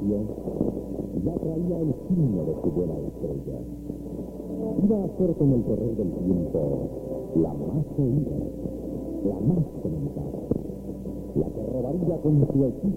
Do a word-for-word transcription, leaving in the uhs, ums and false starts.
radio ya traía el signo de su buena estrella. Iba a ser con el correr del tiempo la más oída, la más comentada, la que robaría con su equipo